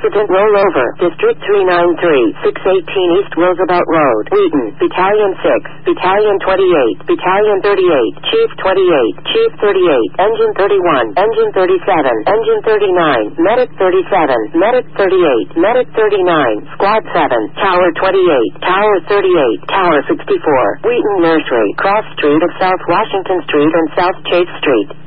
Accident rollover. District 393, 618 East Roosevelt Road, Wheaton. Battalion 6, Battalion 28, Battalion 38, Chief 28, Chief 38, Engine 31, Engine 37, Engine 39, Medic 37, Medic 38, Medic 39, Squad 7, Tower 28, Tower 38, Tower 64, Wheaton Nursery, Cross Street of South Washington Street and South Chase Street.